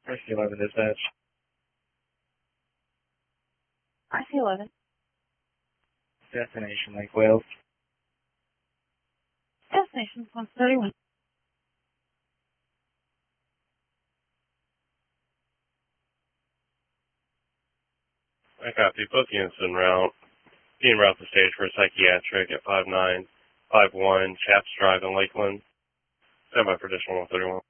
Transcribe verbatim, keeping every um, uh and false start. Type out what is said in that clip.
Rescue eleven dispatch. I C eleven. Destination Lake Wales. Destination one thirty-one. I copy. Bookings en route. Being route to stage for a psychiatric at five nine five one Chaps Drive in Lakeland. Stand by for additional one thirty-one.